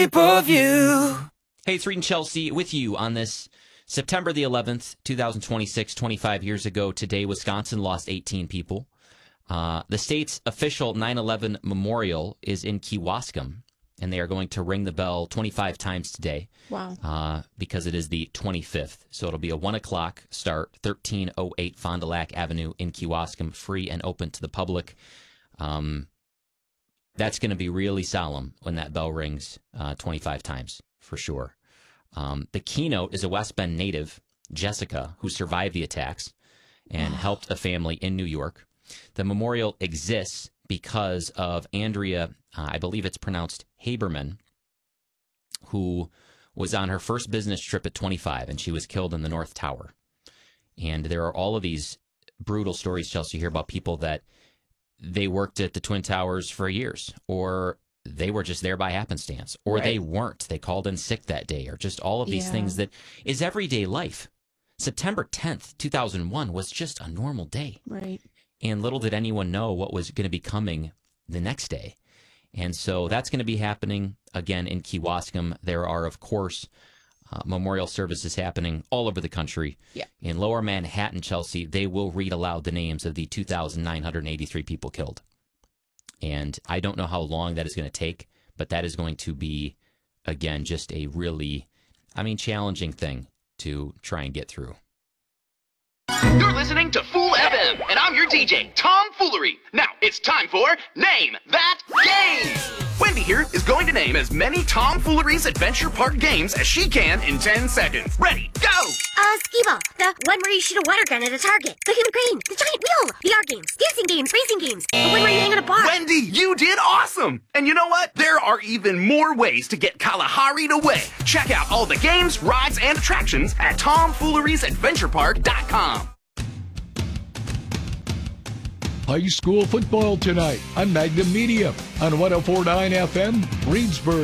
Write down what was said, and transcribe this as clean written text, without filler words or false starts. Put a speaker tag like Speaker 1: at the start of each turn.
Speaker 1: View.
Speaker 2: Hey, it's Reed and Chelsea with you on this September the 11th, 2026, 25 years ago. Today, Wisconsin lost 18 people. The state's official 9/11 memorial is in Kewaskum, and they are going to ring the bell 25 times today.
Speaker 3: Wow.
Speaker 2: Because it is the 25th. So it'll be a 1 o'clock start, 1308 Fond du Lac Avenue in Kewaskum, free and open to the public. That's going to be really solemn when that bell rings 25 times, for sure. The keynote is a West Bend native, Jessica, who survived the attacks and helped a family in New York. The memorial exists because of Andrea, I believe it's pronounced Haberman, who was on her first business trip at 25, and she was killed in the North Tower. And there are all of these brutal stories, Chelsea, here about people that they worked at the Twin Towers for years, or they were just there by happenstance, or they weren't. They called in sick that day, or just all of these things that is everyday life. September 10th, 2001 was just a normal day.
Speaker 3: Right.
Speaker 2: And little did anyone know what was going to be coming the next day. And so that's going to be happening again in Kewaskum. There are, of course, memorial services happening all over the country.
Speaker 3: Yeah.
Speaker 2: In Lower Manhattan, Chelsea, they will read aloud the names of the 2,983 people killed. And I don't know how long that is going to take, but that is going to be, again, just a really, challenging thing to try and get through.
Speaker 4: You're listening to Fool FM, and I'm your DJ, Tom Foolery. Now, it's time for Name That Game! Wendy here is going to name as many Tom Foolery's Adventure Park games as she can in 10 seconds. Ready, go!
Speaker 5: Skee-Ball, the one where you shoot a water gun at a target, the human crane, the giant wheel, the art games, dancing games, racing games, the one where you hang on a bar.
Speaker 4: Wendy, you did awesome! And you know what? There are even more ways to get Kalahari'd away. Check out all the games, rides, and attractions at TomFoolery'sAdventurePark.com.
Speaker 6: High school football tonight on Magnum Media on 104.9 FM, Greensburg.